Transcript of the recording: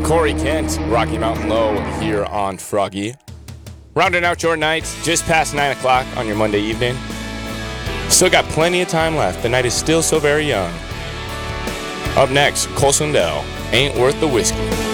Corey Kent, Rocky Mountain Low here on Froggy. Rounding out your night, just past 9 o'clock on your Monday evening. Still got plenty of time left. The night is still so very young. Up next, Cole Swindell, Ain't Worth the Whiskey.